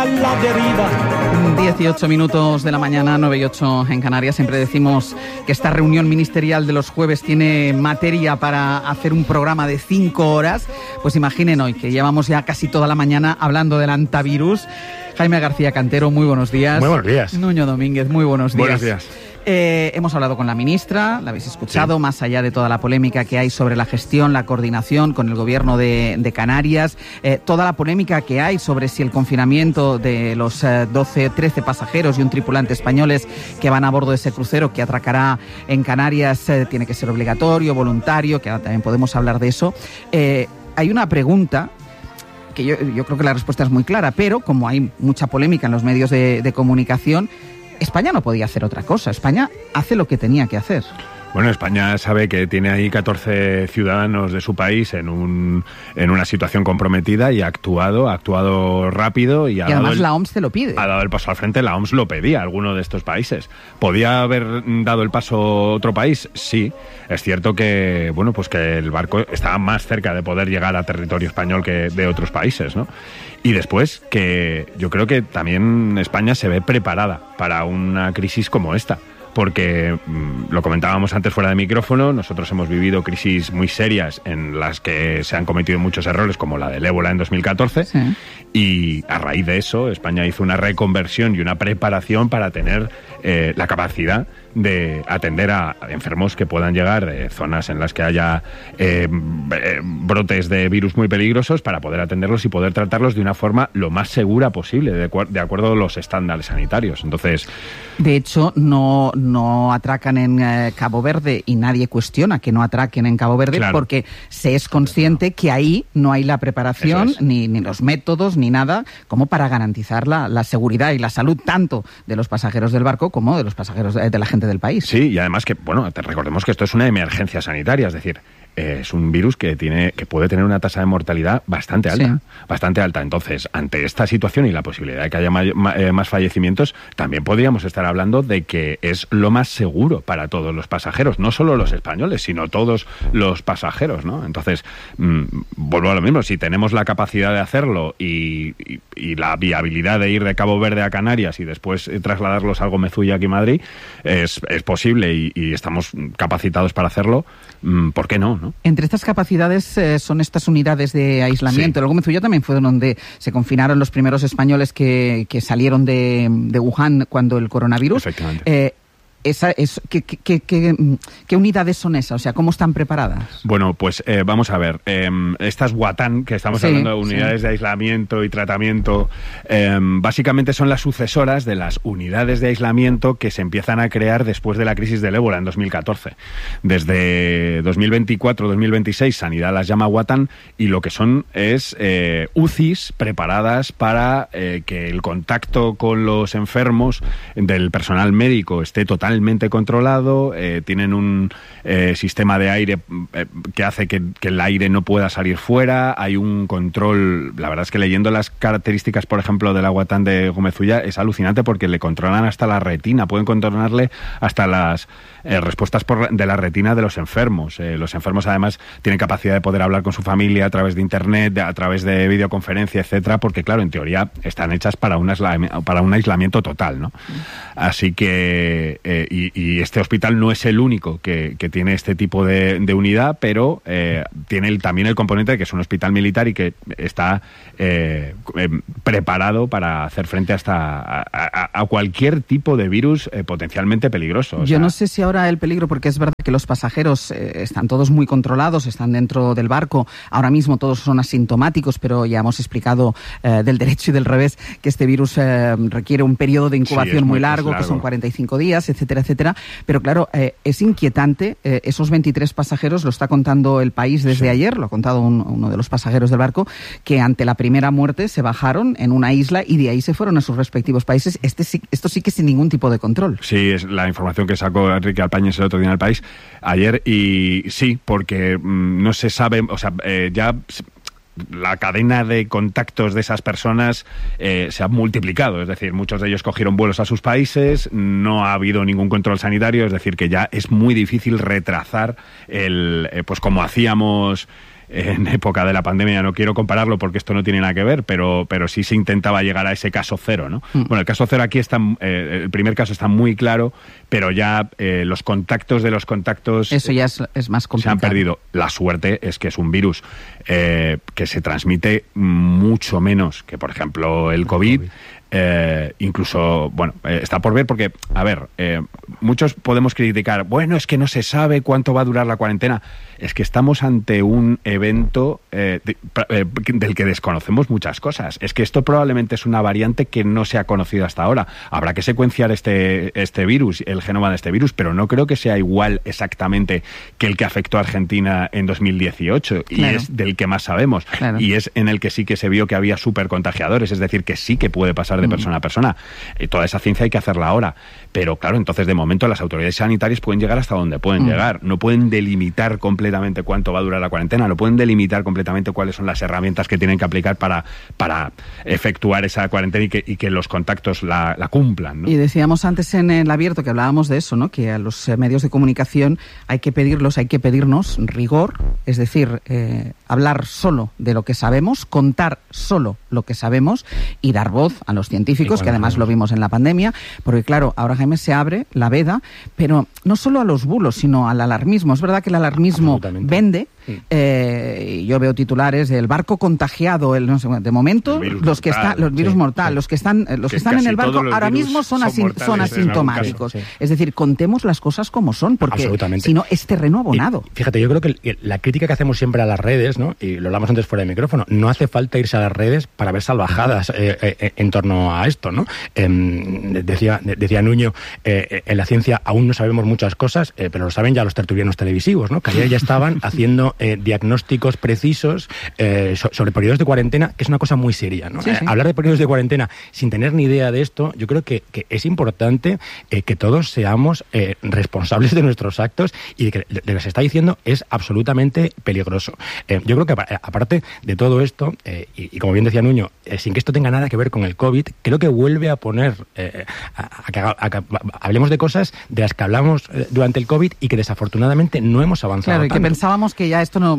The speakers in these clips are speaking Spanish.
a la deriva. 18 minutos de la mañana, 9 y 8 en Canarias. Siempre decimos que esta reunión ministerial de los jueves tiene materia para hacer un programa de 5 horas. Pues imaginen hoy que llevamos ya casi toda la mañana hablando del antivirus. Jaime García Cantero, muy buenos días. Muy buenos días. Nuño Domínguez, muy buenos días. Buenos días. Hemos hablado con la ministra, la habéis escuchado, sí. Más allá de toda la polémica que hay sobre la gestión, la coordinación con el gobierno de Canarias, toda la polémica que hay sobre si el confinamiento de los 13 pasajeros y un tripulante españoles que van a bordo de ese crucero que atracará en Canarias tiene que ser obligatorio, voluntario, que ahora también podemos hablar de eso. Hay una pregunta que yo creo que la respuesta es muy clara, pero como hay mucha polémica en los medios de comunicación, España no podía hacer otra cosa. España hace lo que tenía que hacer. Bueno, España sabe que tiene ahí 14 ciudadanos de su país en una situación comprometida y ha actuado rápido y además la OMS te lo pide. Ha dado el paso al frente, la OMS lo pedía a alguno de estos países. ¿Podía haber dado el paso otro país? Sí. Es cierto que, bueno, pues que el barco estaba más cerca de poder llegar a territorio español que de otros países, ¿no? Y después, que yo creo que también España se ve preparada para una crisis como esta. Porque lo comentábamos antes fuera de micrófono, nosotros hemos vivido crisis muy serias en las que se han cometido muchos errores, como la del ébola en 2014, sí. Y a raíz de eso España hizo una reconversión y una preparación para tener la capacidad de atender a enfermos que puedan llegar de zonas en las que haya brotes de virus muy peligrosos, para poder atenderlos y poder tratarlos de una forma lo más segura posible, de acuerdo a los estándares sanitarios. Entonces, de hecho, no atracan en Cabo Verde, y nadie cuestiona que no atraquen en Cabo Verde, claro, porque se es consciente que ahí no hay la preparación, ni los métodos, ni nada, como para garantizar la seguridad y la salud tanto de los pasajeros del barco como de los pasajeros de la gente del país. Sí, y además que, bueno, recordemos que esto es una emergencia sanitaria, es decir, es un virus que puede tener una tasa de mortalidad bastante alta, sí. Bastante alta. Entonces, ante esta situación y la posibilidad de que haya más fallecimientos, también podríamos estar hablando de que es lo más seguro para todos los pasajeros, no solo los españoles, sino todos los pasajeros, ¿no? Entonces, vuelvo a lo mismo, si tenemos la capacidad de hacerlo y la viabilidad de ir de Cabo Verde a Canarias y después trasladarlos a Algomezulla aquí en Madrid, es posible y estamos capacitados para hacerlo, ¿por qué no? Entre estas capacidades son estas unidades de aislamiento. Sí. El Algomezulla también fue donde se confinaron los primeros españoles que salieron de Wuhan cuando el coronavirus. Efectivamente. ¿Qué unidades son esas? O sea, ¿cómo están preparadas? Bueno, pues vamos a ver. Estas WATAN, que estamos hablando de unidades de aislamiento y tratamiento, básicamente son las sucesoras de las unidades de aislamiento que se empiezan a crear después de la crisis del ébola en 2014. Desde 2024-2026, Sanidad las llama WATAN, y lo que son es UCIs preparadas para que el contacto con los enfermos del personal médico esté totalmente controlado, tienen un sistema de aire que hace que el aire no pueda salir fuera, hay un control. La verdad es que leyendo las características, por ejemplo, del WATAN de Algomezulla, es alucinante porque le controlan hasta la retina, pueden controlarle hasta las respuestas de la retina de los enfermos. Los enfermos además tienen capacidad de poder hablar con su familia a través de internet, a través de videoconferencia, etcétera, porque claro, en teoría están hechas para un aislamiento total, ¿no? Así que y este hospital no es el único que tiene este tipo de unidad, pero tiene también el componente de que es un hospital militar y que está preparado para hacer frente a cualquier tipo de virus potencialmente peligroso. Yo no sé si ahora el peligro, porque es verdad que los pasajeros están todos muy controlados, están dentro del barco, ahora mismo todos son asintomáticos, pero ya hemos explicado del derecho y del revés que este virus requiere un periodo de incubación muy largo, que son 45 días, etcétera, etcétera. Pero claro, es inquietante, esos 23 pasajeros, lo está contando El País desde ayer, lo ha contado uno de los pasajeros del barco, que ante la primera muerte se bajaron en una isla y de ahí se fueron a sus respectivos países. Esto sí que sin ningún tipo de control. Sí, es la información que sacó Enrique Alpañes el otro día en El País ayer, y sí, porque no se sabe, o sea, ya la cadena de contactos de esas personas se ha multiplicado, es decir, muchos de ellos cogieron vuelos a sus países, no ha habido ningún control sanitario, es decir, que ya es muy difícil retrasar pues como hacíamos en época de la pandemia. No quiero compararlo porque esto no tiene nada que ver, pero sí se intentaba llegar a ese caso cero, ¿no? Bueno, el caso cero aquí está, el primer caso está muy claro, pero ya los contactos de los contactos... Eso ya es más complicado. Se han perdido. La suerte es que es un virus que se transmite mucho menos que, por ejemplo, el COVID. Incluso, bueno, está por ver porque, a ver, muchos podemos criticar, bueno, es que no se sabe cuánto va a durar la cuarentena. Es que estamos ante un evento del que desconocemos muchas cosas. Es que esto probablemente es una variante que no se ha conocido hasta ahora. Habrá que secuenciar este virus, el genoma de este virus, pero no creo que sea igual exactamente que el que afectó a Argentina en 2018, y es del que más sabemos. Claro. Y es en el que sí que se vio que había supercontagiadores, es decir, que sí que puede pasar de persona a persona. Toda esa ciencia hay que hacerla ahora. Pero claro, entonces de momento las autoridades sanitarias pueden llegar hasta donde pueden llegar. No pueden delimitar completamente cuánto va a durar la cuarentena, no pueden delimitar completamente cuáles son las herramientas que tienen que aplicar para efectuar esa cuarentena y que los contactos la cumplan, ¿no? Y decíamos antes en el abierto que hablábamos de eso, ¿no? Que a los medios de comunicación hay que pedirnos rigor, es decir, hablar solo de lo que sabemos, contar solo lo que sabemos y dar voz a los científicos, que además lo vimos en la pandemia, porque claro, ahora, Jaime, se abre la veda, pero no solo a los bulos, sino al alarmismo. Es verdad que el alarmismo vende. Yo veo titulares del barco contagiado, no sé, de momento los virus mortal, los que están en el barco ahora mismo son asintomáticos. Es decir, contemos las cosas como son, porque si no es terreno abonado. Fíjate, yo creo que la crítica que hacemos siempre a las redes, ¿no? Y lo hablamos antes fuera de micrófono, no hace falta irse a las redes para ver salvajadas en torno a esto, ¿no? Decía Nuño, en la ciencia aún no sabemos muchas cosas, pero lo saben ya los tertulianos televisivos, ¿no? Que ayer ya estaban haciendo diagnósticos precisos sobre periodos de cuarentena, que es una cosa muy seria, ¿no? Hablar de periodos de cuarentena sin tener ni idea de esto, yo creo que es importante que todos seamos responsables de nuestros actos, y que lo que se está diciendo es absolutamente peligroso. Yo creo que aparte de todo esto, y como bien decía Nuño, sin que esto tenga nada que ver con el COVID, creo que vuelve a poner a que hablemos de cosas de las que hablamos durante el COVID y que desafortunadamente no hemos avanzado tanto. Que pensábamos que ya esto no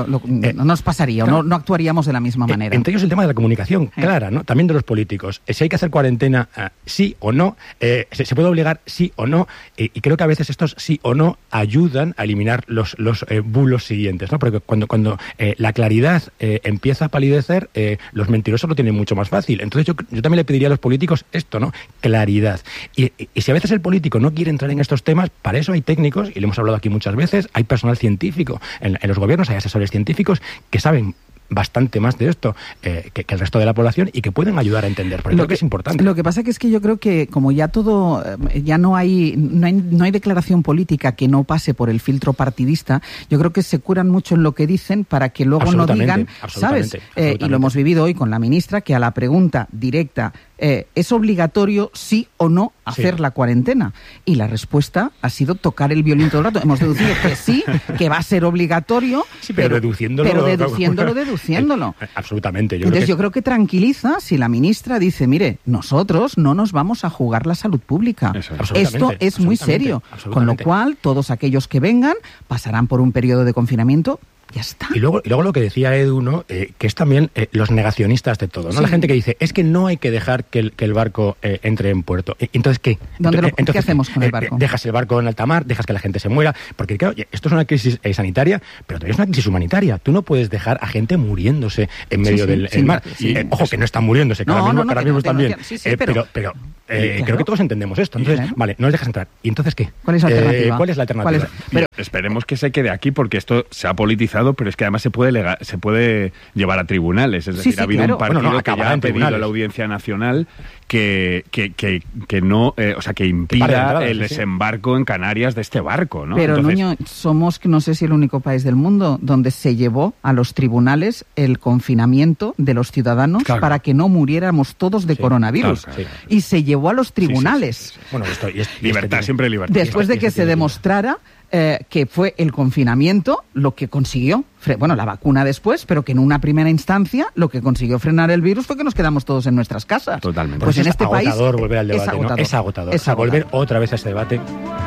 nos pasaría, claro, o no actuaríaría de la misma manera. Entre ellos el tema de la comunicación clara, ¿no? También de los políticos. Si hay que hacer cuarentena, sí o no, se puede obligar sí o no, y creo que a veces estos sí o no ayudan a eliminar los bulos siguientes, ¿no? Porque cuando la claridad empieza a palidecer, los mentirosos lo tienen mucho más fácil. Entonces yo también le pediría a los políticos esto, ¿no? Claridad. Y si a veces el político no quiere entrar en estos temas, para eso hay técnicos, y lo hemos hablado aquí muchas veces, hay personal científico en los gobiernos, hay asesores científicos que saben bastante más de esto que el resto de la población, y que pueden ayudar a entender, porque creo que es importante. Lo que pasa es que yo creo que como ya todo, ya no hay declaración política que no pase por el filtro partidista, yo creo que se curan mucho en lo que dicen para que luego no digan, ¿sabes? Y lo hemos vivido hoy con la ministra, que a la pregunta directa, ¿es obligatorio sí o no hacer la cuarentena? Y la respuesta ha sido tocar el violín todo el rato. Hemos deducido que sí, que va a ser obligatorio, pero deduciéndolo. Absolutamente. Yo creo que tranquiliza si la ministra dice, mire, nosotros no nos vamos a jugar la salud pública. Esto es muy serio. Con lo cual, todos aquellos que vengan pasarán por un periodo de confinamiento. Ya está. Y luego lo que decía Edu, ¿no? Que es también los negacionistas de todo, ¿no? Sí. La gente que dice, es que no hay que dejar que el barco entre en puerto. Entonces, ¿qué? ¿Qué hacemos con el barco? Dejas el barco en alta mar, dejas que la gente se muera, porque claro, esto es una crisis sanitaria, pero también es una crisis humanitaria. Tú no puedes dejar a gente muriéndose en medio del mar. Ojo, que no están muriéndose, que ahora mismo están bien. Pero claro. Creo que todos entendemos esto. Entonces, vale, no les dejas entrar. ¿Y entonces qué? ¿Cuál es la alternativa? ¿Cuál es la alternativa? Esperemos que se quede aquí, porque esto se ha politizado, pero es que además se puede llevar a tribunales. Es decir, ha habido un partido que ya ha pedido a la Audiencia Nacional que no, o sea, que impida el desembarco en Canarias de este barco, ¿no? Pero, Nuño, somos, no sé si el único país del mundo donde se llevó a los tribunales el confinamiento de los ciudadanos para que no muriéramos todos de coronavirus. Y se llevó a los tribunales. Bueno, libertad, siempre libertad. Después de que se demostrara que fue el confinamiento lo que consiguió, la vacuna después, pero que en una primera instancia lo que consiguió frenar el virus fue que nos quedamos todos en nuestras casas. Totalmente. Pues en este país volver al debate, es agotador. Volver otra vez a este debate